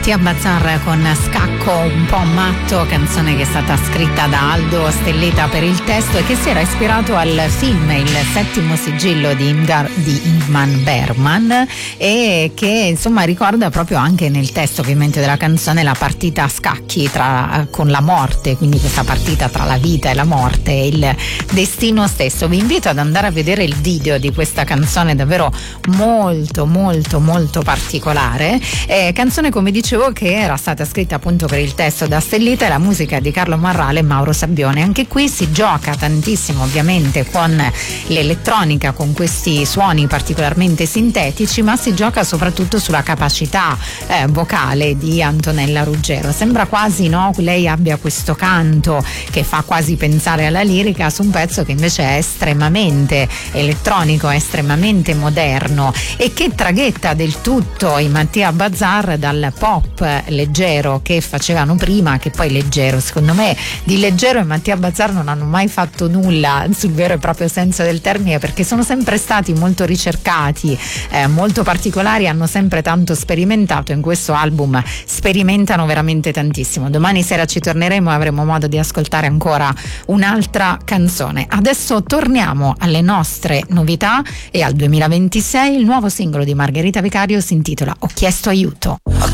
Mattia Bazzar con Scacco un po' matto, canzone che è stata scritta da Aldo Stelleta per il testo e che si era ispirato al film Il settimo sigillo di Ingmar Bergman, e che insomma ricorda proprio anche nel testo ovviamente della canzone la partita a scacchi con la morte, quindi questa partita tra la vita e la morte e il destino stesso. Vi invito ad andare a vedere il video di questa canzone, davvero molto molto molto particolare, canzone come dicevo che era stata scritta appunto per il testo da Stellita e la musica di Carlo Marrale e Mauro Sabbione. Anche qui si gioca tantissimo ovviamente con l'elettronica, con questi suoni particolarmente sintetici, ma si gioca soprattutto sulla capacità vocale di Antonella Ruggero. Sembra quasi, no, lei abbia questo canto che fa quasi pensare alla lirica su un pezzo che invece è estremamente elettronico, è estremamente moderno e che traghetta del tutto i Mattia Bazzar dal pop leggero che facevano prima, che poi leggero, secondo me di leggero e Mattia Bazzar non hanno mai fatto nulla sul vero e proprio senso del termine, perché sono sempre stati molto ricercati, molto particolari, hanno sempre tanto sperimentato. In questo album sperimentano veramente tantissimo. Domani sera ci torneremo e avremo modo di ascoltare ancora un'altra canzone. Adesso torniamo alle nostre novità e al 2026. Il nuovo singolo di Margherita Vicario si intitola Ho chiesto aiuto.